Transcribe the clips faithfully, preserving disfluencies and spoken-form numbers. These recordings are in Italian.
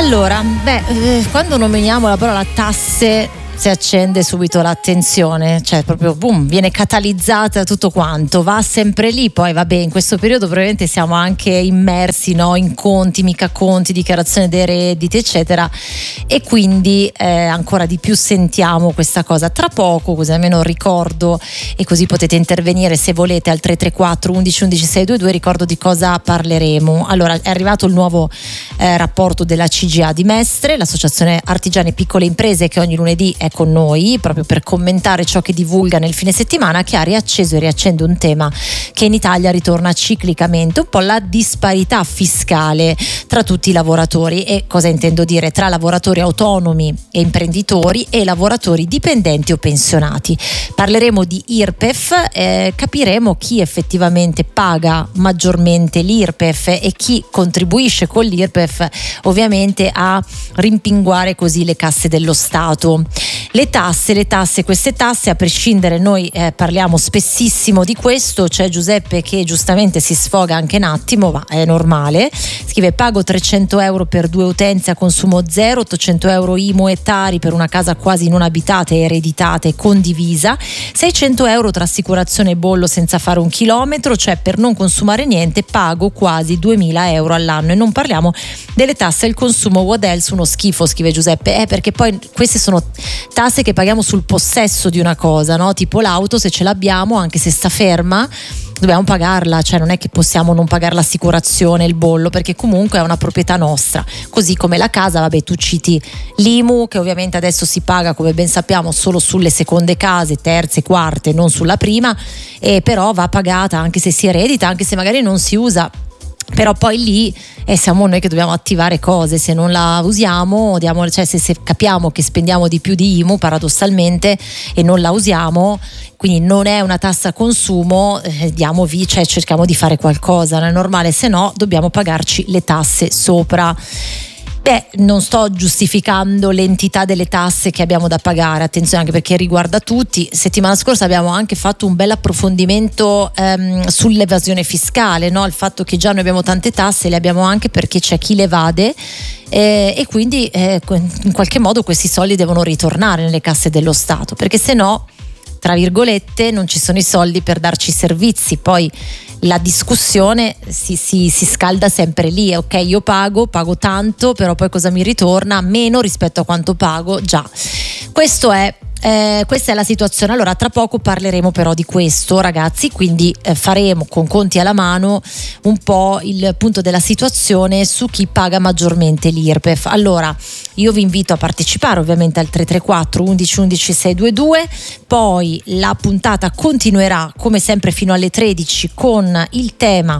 Allora, beh, eh, quando nominiamo la parola tasse si accende subito l'attenzione, cioè proprio boom, viene catalizzata tutto quanto, va sempre lì. Poi vabbè, in questo periodo probabilmente siamo anche immersi, no, in conti, mica conti, dichiarazione dei redditi eccetera, e quindi eh, ancora di più sentiamo questa cosa. Tra poco, così almeno ricordo, e così potete intervenire se volete al tre tre quattro undici undici sei due due, ricordo di cosa parleremo. Allora, è arrivato il nuovo eh, rapporto della C G A di Mestre, l'associazione artigiane e piccole imprese, che ogni lunedì è con noi proprio per commentare ciò che divulga nel fine settimana, che ha riacceso e riaccende un tema che in Italia ritorna ciclicamente, un po' la disparità fiscale tra tutti i lavoratori. E cosa intendo dire? Tra lavoratori autonomi e imprenditori e lavoratori dipendenti o pensionati. Parleremo di I R P E F, eh, capiremo chi effettivamente paga maggiormente l'I R P E F e chi contribuisce con l'I R P E F ovviamente a rimpinguare così le casse dello Stato. Le tasse, le tasse, queste tasse, a prescindere, noi eh, parliamo spessissimo di questo. C'è Giuseppe che giustamente si sfoga anche un attimo, ma è normale. Scrive: pago trecento euro per due utenze a consumo zero, ottocento euro I M U e Tari per una casa quasi non abitata, ereditata e condivisa, seicento euro tra assicurazione e bollo senza fare un chilometro, cioè per non consumare niente pago quasi duemila euro all'anno. E non parliamo delle tasse al consumo. What else? Uno schifo, scrive Giuseppe. Eh, perché poi queste sono tasse che paghiamo sul possesso di una cosa, no? Tipo l'auto, se ce l'abbiamo, anche se sta ferma, dobbiamo pagarla, cioè non è che possiamo non pagare l'assicurazione, il bollo, perché comunque è una proprietà nostra. Così come la casa, vabbè, tu citi l'I M U, che ovviamente adesso si paga, come ben sappiamo, solo sulle seconde case, terze, quarte, non sulla prima, e però va pagata anche se si eredita, anche se magari non si usa. Però poi lì eh, siamo noi che dobbiamo attivare cose. Se non la usiamo, diamo, cioè se, se capiamo che spendiamo di più di I M U paradossalmente e non la usiamo, quindi non è una tassa consumo, eh, diamo via, cioè cerchiamo di fare qualcosa, non è normale, se no dobbiamo pagarci le tasse sopra. Beh, non sto giustificando l'entità delle tasse che abbiamo da pagare, attenzione, anche perché riguarda tutti. Settimana scorsa abbiamo anche fatto un bel approfondimento ehm, sull'evasione fiscale, no? Il fatto che già noi abbiamo tante tasse, le abbiamo anche perché c'è chi le evade, eh, e quindi eh, in qualche modo questi soldi devono ritornare nelle casse dello Stato, perché se no, tra virgolette, non ci sono i soldi per darci i servizi. Poi la discussione si, si, si scalda sempre lì. Ok, io pago, pago tanto, però poi cosa mi ritorna? Meno rispetto a quanto pago già. Questo è Eh, questa è la situazione. Allora, tra poco parleremo però di questo, ragazzi, quindi eh, faremo con conti alla mano un po' il punto della situazione su chi paga maggiormente l'I R P E F. Allora, io vi invito a partecipare ovviamente al tre tre quattro undici undici sei due due, poi la puntata continuerà come sempre fino alle tredici con il tema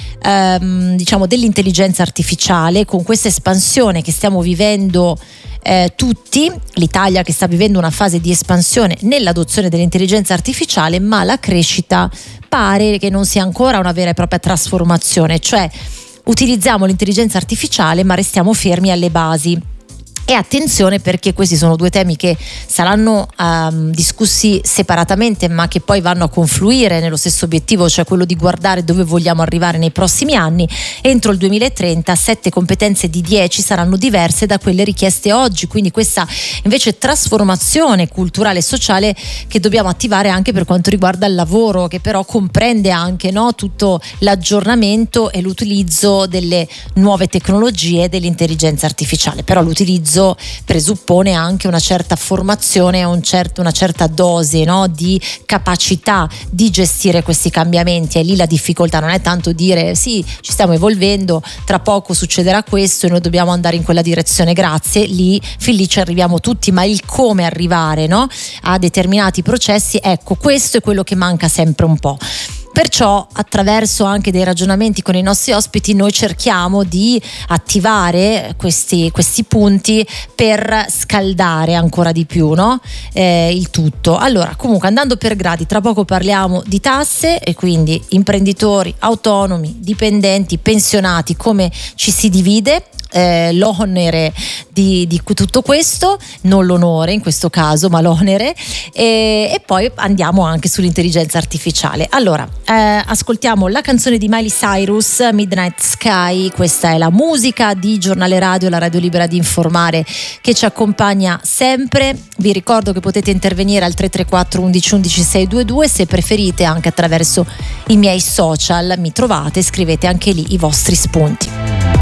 ehm, diciamo dell'intelligenza artificiale, con questa espansione che stiamo vivendo Eh, tutti, l'Italia che sta vivendo una fase di espansione nell'adozione dell'intelligenza artificiale, ma la crescita pare che non sia ancora una vera e propria trasformazione, cioè utilizziamo l'intelligenza artificiale ma restiamo fermi alle basi. E attenzione, perché questi sono due temi che saranno um, discussi separatamente, ma che poi vanno a confluire nello stesso obiettivo, cioè quello di guardare dove vogliamo arrivare nei prossimi anni. Entro il duemilatrenta sette competenze di dieci saranno diverse da quelle richieste oggi, quindi questa invece trasformazione culturale e sociale che dobbiamo attivare anche per quanto riguarda il lavoro, che però comprende anche, no, tutto l'aggiornamento e l'utilizzo delle nuove tecnologie dell'intelligenza artificiale. Però l'utilizzo presuppone anche una certa formazione, un certo, una certa dose, no, di capacità di gestire questi cambiamenti. E lì la difficoltà non è tanto dire sì, ci stiamo evolvendo, tra poco succederà questo e noi dobbiamo andare in quella direzione, grazie, lì fin lì ci arriviamo tutti, ma il come arrivare, no, a determinati processi, ecco, questo è quello che manca sempre un po'. Perciò, attraverso anche dei ragionamenti con i nostri ospiti, noi cerchiamo di attivare questi, questi punti per scaldare ancora di più, no? eh, il tutto. Allora, comunque, andando per gradi, tra poco parliamo di tasse e quindi imprenditori, autonomi, dipendenti, pensionati, come ci si divide. eh, l'onere di, di tutto questo, non l'onore in questo caso, ma l'onere, e, e poi andiamo anche sull'intelligenza artificiale. Allora, eh, ascoltiamo la canzone di Miley Cyrus, Midnight Sky. Questa è la musica di Giornale Radio, la radio libera di informare che ci accompagna sempre. Vi ricordo che potete intervenire al tre tre quattro undici undici seicentoventidue, se preferite anche attraverso i miei social mi trovate, scrivete anche lì i vostri spunti.